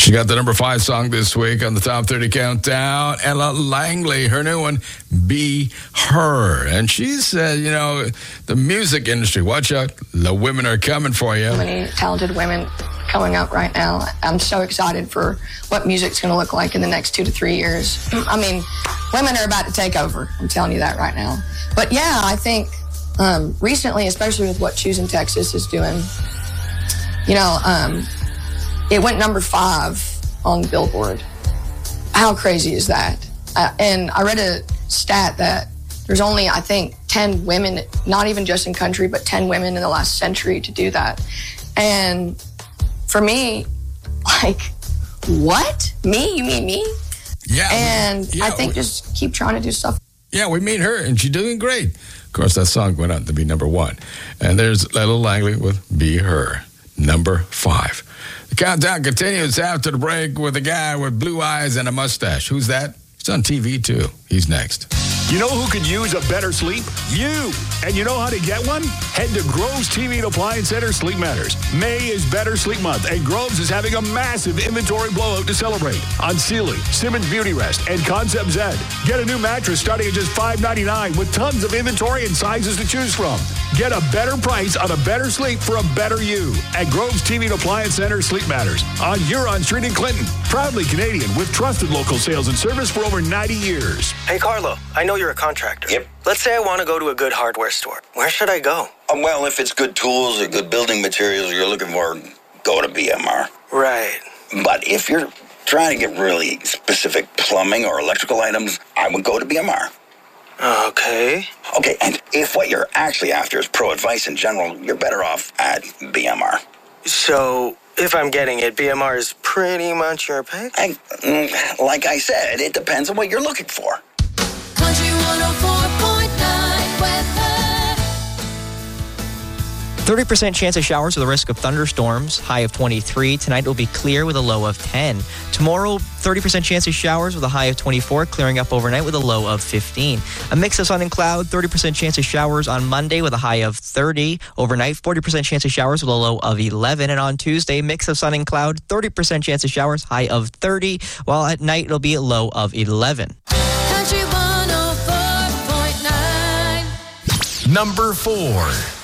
She got the number 5 song this week on the Top 30 Countdown. Ella Langley, her new one, Be Her. And she said, you know, the music industry, watch out, the women are coming for you. Many talented women coming up right now. I'm so excited for what music's going to look like in the next 2 to 3 years. I mean, women are about to take over. I'm telling you that right now. But yeah, I think recently, especially with what Choosing Texas is doing, you know, it went number 5 on Billboard. How crazy is that? And I read a stat that there's only, I think, 10 women, not even just in country, but 10 women in the last century to do that. And for me, like, what? Me? You mean me? Yeah. And yeah, I think just keep trying to do stuff. Yeah, we meet her, and she's doing great. Of course, that song went on to be number 1. And there's Ella Langley with Be Her, number 5. The countdown continues after the break with a guy with blue eyes and a mustache. Who's that? He's on TV, too. He's next. You know who could use a better sleep? You. And you know how to get one? Head to Groves TV and Appliance Center Sleep Matters. May is Better Sleep Month, and Groves is having a massive inventory blowout to celebrate on Sealy, Simmons Beauty Rest, and Concept Z. Get a new mattress starting at just $5.99 with tons of inventory and sizes to choose from. Get a better price on a better sleep for a better you at Groves TV and Appliance Center Sleep Matters on Huron Street in Clinton. Proudly Canadian with trusted local sales and service for over 90 years. Hey, Carlo, I know you're a contractor. Yep. Let's say I want to go to a good hardware store. Where should I go? Well, if it's good tools or good building materials you're looking for, go to BMR. Right. But if you're trying to get really specific plumbing or electrical items, I would go to BMR. Okay. Okay, and if what you're actually after is pro advice in general, you're better off at BMR. So, if I'm getting it, BMR is pretty much your pick? Like I said, it depends on what you're looking for. Country 104.9 weather. 30% chance of showers with a risk of thunderstorms, high of 23. Tonight will be clear with a low of 10. Tomorrow, 30% chance of showers with a high of 24, clearing up overnight with a low of 15. A mix of sun and cloud, 30% chance of showers on Monday with a high of 30. Overnight, 40% chance of showers with a low of 11. And on Tuesday, mix of sun and cloud, 30% chance of showers, high of 30. While at night, it'll be a low of 11. Country 104.9. Number 4.